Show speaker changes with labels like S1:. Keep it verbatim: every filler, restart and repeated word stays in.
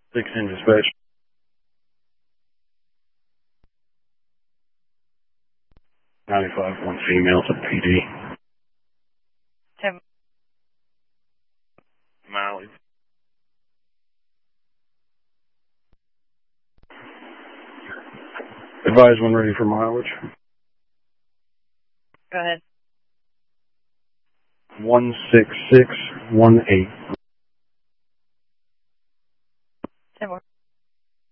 S1: six in dispatch. ninety-five, one female to P D.
S2: ten.
S1: Mileage. Advise when ready for mileage.
S2: Go ahead.
S1: one six six one eight.